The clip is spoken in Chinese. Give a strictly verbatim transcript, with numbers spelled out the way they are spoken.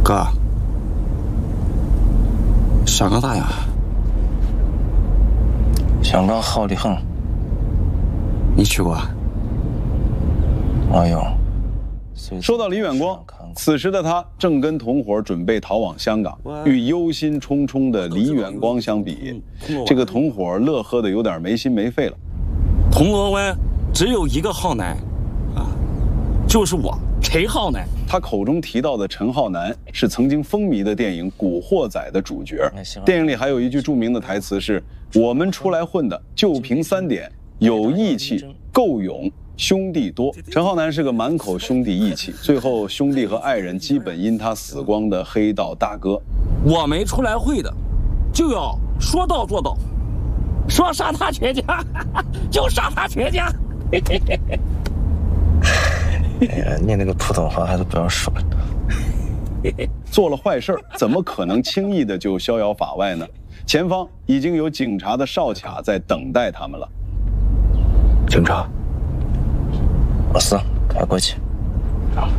哥，香港咋样？ 香港好得很。 你去过？ 哎呦， 说到李远光，此时的他正跟同伙准备逃往香港，与忧心忡忡的李远光相比，这个同伙乐呵的有点没心没肺了。 铜锣湾只有一个浩南，啊，就是我陈浩南。 他口中提到的陈浩南是曾经风靡的电影《古惑仔》的主角。电影里还有一句著名的台词是：“我们出来混的就凭三点，有义气、够勇、兄弟多。”陈浩南是个满口兄弟义气，最后兄弟和爱人基本因他死光的黑道大哥。 我们出来混的，就要说到做到，说杀他全家就杀他全家。 哎呀，你那个普通话还是不要说了。 做了坏事怎么可能轻易的就逍遥法外呢？前方已经有警察的哨卡在等待他们了。 警察，老四，快过去。